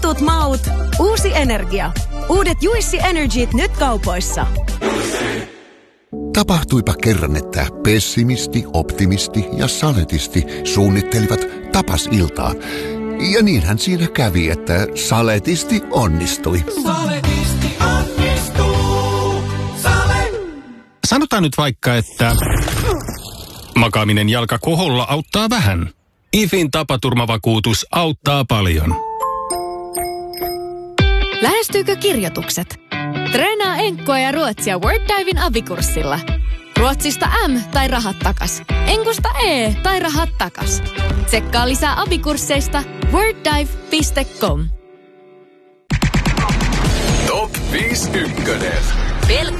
tutut maut, uusi energia. Uudet Juissi Energyt nyt kaupoissa. Tapahtuipa kerran, että pessimisti, optimisti ja saletisti suunnittelivat tapasiltaa. Ja niinhän siinä kävi, että saletisti onnistui. Saletisti onnistuu. Sanotaan nyt vaikka, että makaaminen jalka koholla auttaa vähän. IFin tapaturmavakuutus auttaa paljon. Lähestyykö kirjoitukset? Treenaa enkkua ja ruotsia WordDiven abikurssilla. Ruotsista M tai rahat takas. Enkusta E tai rahat takas. Tsekkaa lisää abikursseista worddive.com. Top 5 ykkönen.